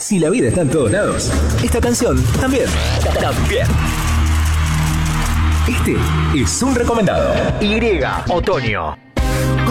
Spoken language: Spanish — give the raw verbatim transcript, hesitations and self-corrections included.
Si la vida está en todos lados, esta canción también. También. Este es un recomendado. Y, Otoño.